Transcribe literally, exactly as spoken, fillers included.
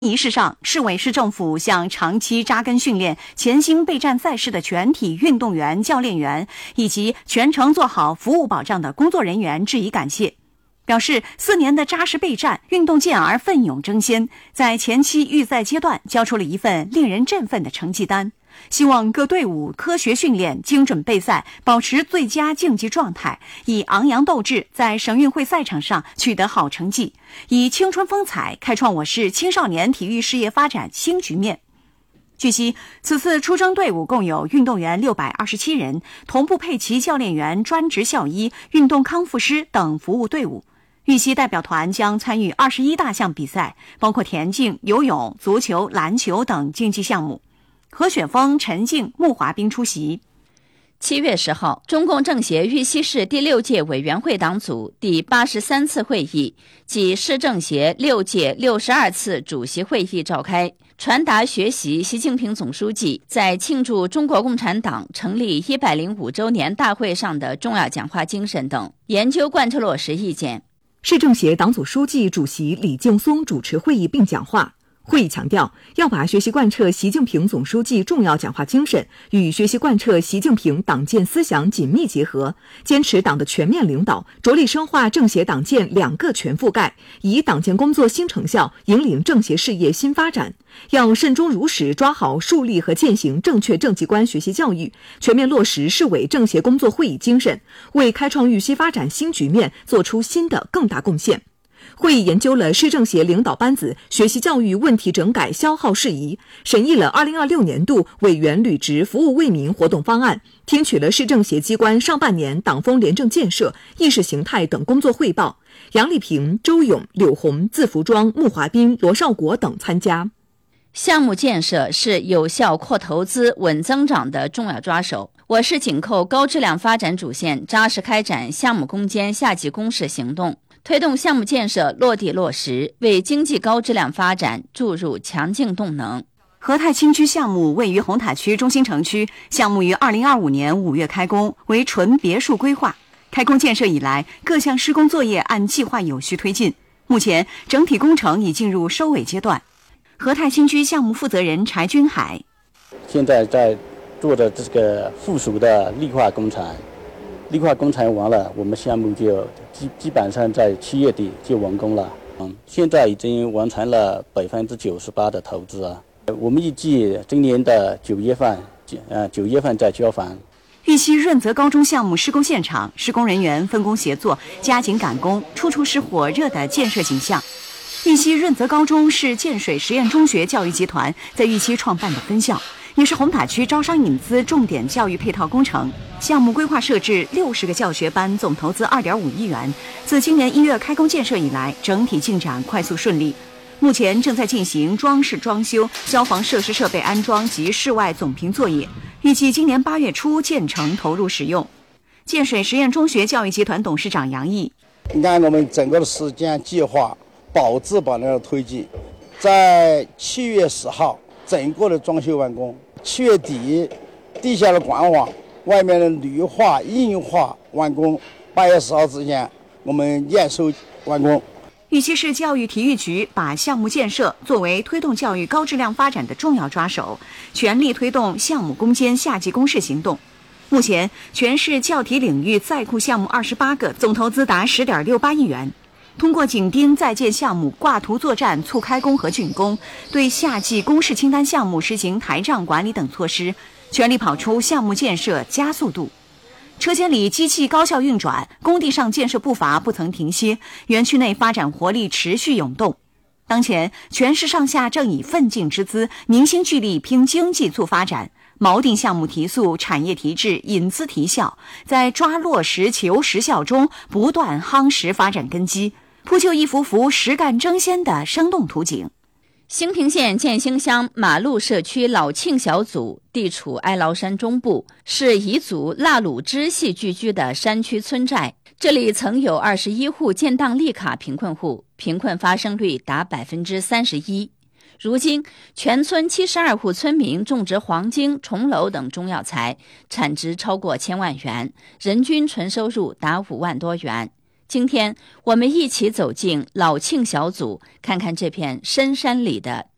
仪式上，市委市政府向长期扎根训练前兴备战赛事的全体运动员、教练员以及全程做好服务保障的工作人员致以感谢，表示四年的扎实备战，运动健儿奋勇争先，在前期预赛阶段交出了一份令人振奋的成绩单。希望各队伍科学训练、精准备赛，保持最佳竞技状态，以昂扬斗志在省运会赛场上取得好成绩，以青春风采开创我市青少年体育事业发展新局面。据悉，此次出征队伍共有运动员六百二十七人，同步配齐教练员、专职校医、运动康复师等服务队伍。预期代表团将参与二十一大项比赛，包括田径、游泳、足球、篮球等竞技项目。何雪峰、陈静、穆华斌出席。 七月十号，中共政协玉溪市第六届委员会党组第八十三次会议及市政协六届六十二次主席会议召开，传达学习习近平总书记在庆祝中国共产党成立一百零五周年大会上的重要讲话精神等，研究贯彻落实意见。 市政协党组书记、主席李劲松主持会议并讲话。会议强调，要把学习贯彻习近平总书记重要讲话精神与学习贯彻习近平党建思想紧密结合，坚持党的全面领导，着力深化政协党建两个全覆盖，以党建工作新成效引领政协事业新发展。要慎终如始抓好树立和践行正确政绩观学习教育，全面落实市委政协工作会议精神，为开创玉溪发展新局面做出新的更大贡献。会议研究了市政协领导班子学习教育问题整改消耗事宜，审议了二零二六年度委员履职服务为民活动方案，听取了市政协机关上半年党风廉政建设、意识形态等工作汇报。杨丽萍、周勇、柳红、字福庄、穆华斌、罗少国等参加。 项目建设是有效扩投资、稳增长的重要抓手。我市紧扣高质量发展主线，扎实开展项目攻坚夏季攻势行动，推动项目建设落地落实，为经济高质量发展注入强劲动能。 和泰新区项目位于红塔区中心城区，项目于二零二五年五月开工，为纯别墅规划。开工建设以来，各项施工作业按计划有序推进，目前整体工程已进入收尾阶段。和泰新区项目负责人柴军海： 现在在做的这个附属的绿化工程，绿化工程完了，我们项目就基基本上在七月底就完工了。嗯，现在已经完成了百分之九十八的投资啊。我们预计今年的九月份，呃九月份再交房。 玉溪润泽高中项目施工现场，施工人员分工协作，加紧赶工，处处是火热的建设景象。玉溪润泽高中是建水实验中学教育集团在玉溪创办的分校，也是红塔区招商引资重点教育配套工程。项目规划设置六十个教学班，总投资二点五亿元。自今年一月开工建设以来，整体进展快速顺利。目前正在进行装饰装修、消防设施设备安装及室外总评作业，预计今年八月初建成投入使用。建水实验中学教育集团董事长杨毅： 按我们整个的时间计划，保质保量的推进，在七月十号整个的装修完工，七月底地下的管网、外面的绿化、硬化完工，八月十号之前我们验收完工。 玉溪市教育体育局把项目建设作为推动教育高质量发展的重要抓手，全力推动项目攻坚夏季攻势行动。目前，全市教体领域在库项目二十八个，总投资达十点六八亿元。通过紧盯在建项目挂图作战、促开工和竣工，对夏季公示清单项目实行台账管理等措施，全力跑出项目建设加速度。车间里机器高效运转，工地上建设步伐不曾停歇，园区内发展活力持续涌动。当前，全市上下正以奋进之姿，凝心聚力拼经济促发展，锚定项目提速、产业提质、引资提效，在抓落实求实效中不断夯实发展根基，铺就一幅幅实干争先的生动图景。 兴平县建兴乡马路社区老庆小组地处哀牢山中部，是彝族腊鲁支系聚居的山区村寨。这里曾有二十一户建档立卡贫困户，贫困发生率达百分之三十一。如今，全村七十二户村民种植黄金、重楼等中药材，产值超过千万元，人均纯收入达五万多元。今天我们一起走进老庆小组，看看这片深山里的